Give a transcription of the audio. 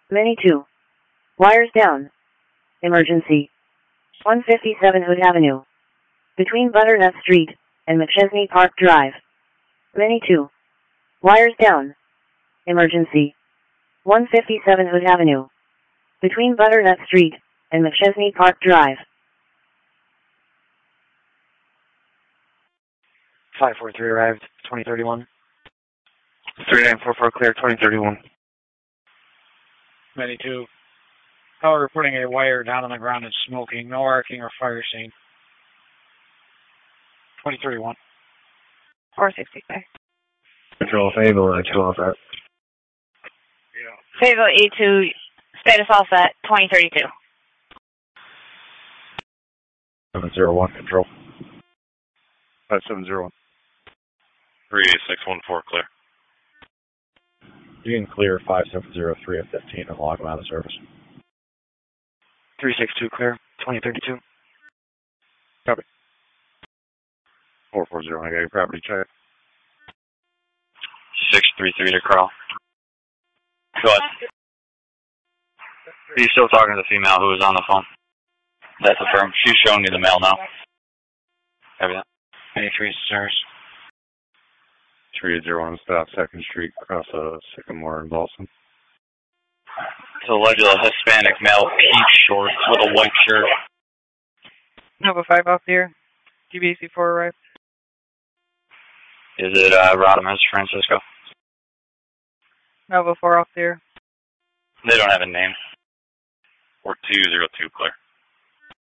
Many 2. Wires down. Emergency. 157 Hood Avenue. Between Butternut Street and McChesney Park Drive. Many 2. Wires down. Emergency. 157 Hood Avenue. Between Butternut Street and McChesney Park Drive. 543 arrived, 2031. 3944 clear, 2031. Many 2. However, putting a wire down on the ground and smoking. No arcing or fire scene. 2031. 465. Control Fable, 2 all set. Fable E2, status all set, 2032. 701, control. 5701. 38614, clear. You can clear 5703 at 15 and log them out of service. 362 clear, 2032. Copy. 440, I got your property check. 633 to crawl. Go ahead. Are you still talking to the female who was on the phone? That's affirmed. She's showing me the mail now. Have that. 83 stars. 3801 South 2nd Street, across Sycamore in Boston. It's allegedly a Hispanic male, pink shorts with a white shirt. Nova 5 off here. GBC 4 arrived. Is it Rodimus, Francisco? Nova 4 off there. They don't have a name. Or 202 clear.